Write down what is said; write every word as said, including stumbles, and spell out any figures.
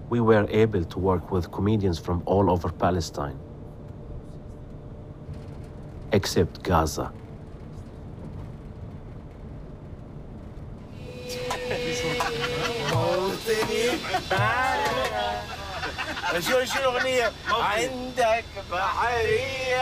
we were able to work with comedians from all over Palestine, except Gaza. شو شو الأغنية؟ عندك بحرية